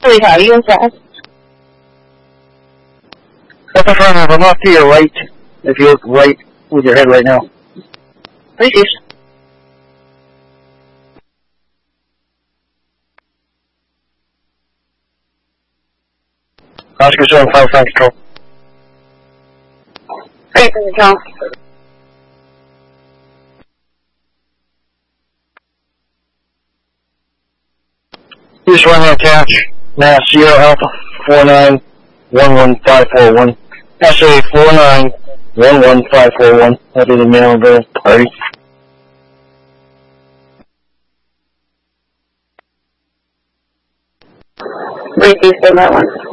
Sweetheart, are you inside? That's affirmative. I'm off to your right. If you look right with your head right now. Received. Oscar 75 Frank Control. Frank Control. Just running attach. Mass Sierra Alpha 4911541. SA 4911541. That'll be the male of the party. Received on that one.